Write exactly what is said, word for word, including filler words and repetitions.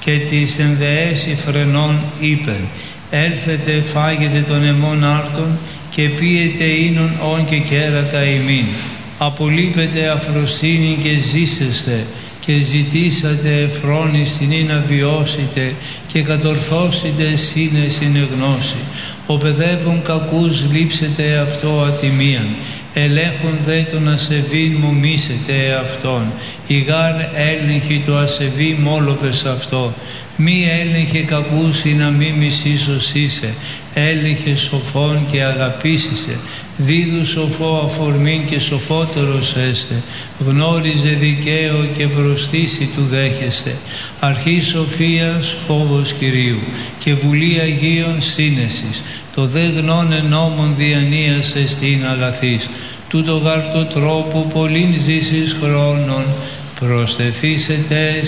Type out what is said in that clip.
και της ενδεές φρενών είπεν, έλθετε φάγετε των εμών άρτων και πίετε ίνων όν και κέρακα ημίν. Απολείπετε αφροσύνη και ζήσεστε και ζητήσατε εφρόνιστην ή να βιώσετε και κατορθώσετε σύνε συνεγνώση. Ο παιδεύων κακούς λείψετε αυτό ατιμίαν, ελέγχον δε τον ασεβήν μου μίσετε αυτόν. Η γάρ έλεγχη το ασεβή μόλοπες αυτό. Μη έλεγχε κακούς ή να μη μισήσος είσαι, έλεγχε σοφόν και αγαπήσισε. Δίδου σοφό αφορμήν και σοφότερος έστε, γνώριζε δικαίο και προστίση του δέχεστε. Αρχή σοφίας φόβος Κυρίου και βουλή Αγίων σύνεσης. Το δε γνώνε νόμον διανοίας εστίν αγαθής. Τούτο γάρ το τρόπο πολλήν ζήσεις χρόνων, προσθεθήσετε